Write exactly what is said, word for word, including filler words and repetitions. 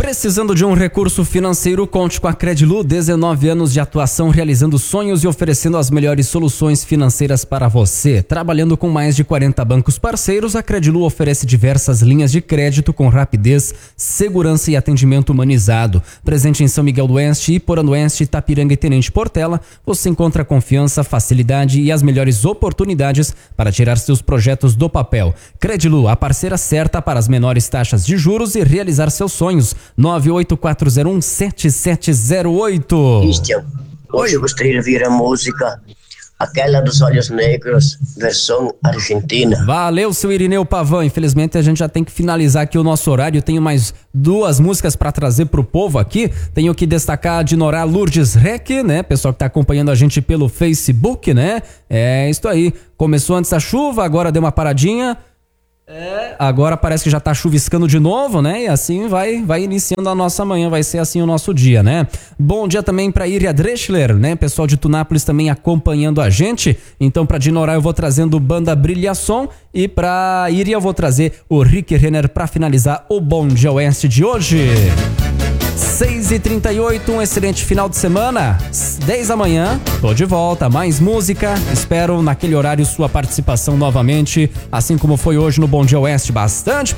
Precisando de um recurso financeiro? Conte com a Credilu, dezenove anos de atuação realizando sonhos e oferecendo as melhores soluções financeiras para você. Trabalhando com mais de quarenta bancos parceiros, a Credilu oferece diversas linhas de crédito com rapidez, segurança e atendimento humanizado. Presente em São Miguel do Oeste, Iporã do Oeste, Itapiranga e Tenente Portela, você encontra confiança, facilidade e as melhores oportunidades para tirar seus projetos do papel. Credilu, a parceira certa para as menores taxas de juros e realizar seus sonhos. nove oito quatro zero um sete sete zero oito. Christian, hoje eu gostaria de ouvir a música Aquela dos Olhos Negros, versão argentina. Valeu, seu Irineu Pavão. Infelizmente a gente já tem que finalizar aqui o nosso horário. Eu tenho mais duas músicas para trazer pro povo aqui. Tenho que destacar a de Norá Lourdes Rec, né? Pessoal que tá acompanhando a gente pelo Facebook, né? É isso aí. Começou antes a chuva, agora deu uma paradinha. É, agora parece que já tá chuviscando de novo, né? E assim vai, vai iniciando a nossa manhã, vai ser assim o nosso dia, né? Bom dia também pra Iria Dreschler, né? Pessoal de Tunápolis também acompanhando a gente. Então pra Dinorá eu vou trazendo Banda Brilhação e pra Iria eu vou trazer o Rick Renner pra finalizar o Bom Dia Oeste de hoje. seis e trinta e oito, um excelente final de semana. dez da manhã, tô de volta, mais música. Espero naquele horário sua participação novamente, assim como foi hoje no Bom Dia Oeste. Bastante